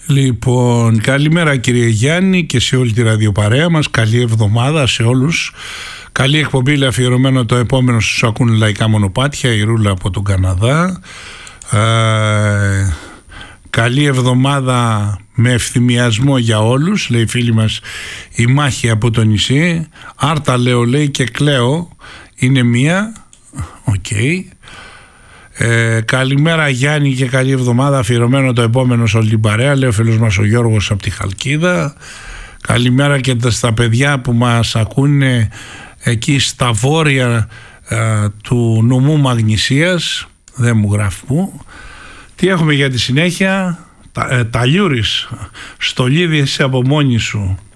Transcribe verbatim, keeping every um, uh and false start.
Λοιπόν, καλημέρα κύριε Γιάννη και σε όλη τη ραδιοπαρέα μας. Καλή εβδομάδα σε όλους. Καλή εκπομπή, αφιερωμένο το επόμενο στους ακούνε λαϊκά μονοπάτια, η Ρούλα από τον Καναδά. Ε, καλή εβδομάδα με ευθυμιασμό για όλους, λέει η φίλη μας η Μάχη από το νησί. Άρτα λέω, λέει, και κλαίω. Είναι μία. Οκ. Okay. Ε, καλημέρα Γιάννη και καλή εβδομάδα, αφιερωμένο το επόμενο σε όλη την παρέα, λέει ο φίλος μας ο Γιώργος από τη Χαλκίδα. Καλημέρα και στα παιδιά που μας ακούνε εκεί στα βόρεια ε, του νομού Μαγνησίας, δεν μου γράφει που. Τι έχουμε για τη συνέχεια? Τα, ε, Ταλιούρης, στολίδι εσύ από μόνη σου.